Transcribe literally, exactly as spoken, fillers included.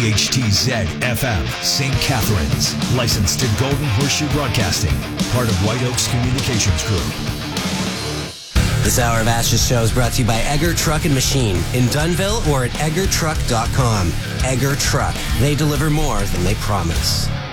C H T Z F M, Saint Catharines. Licensed to Golden Horseshoe Broadcasting. Part of White Oaks Communications Group. This hour of Ashes Show is brought to you by Egger Truck and Machine in Dunnville or at egger truck dot com. Egger Truck. They deliver more than they promise.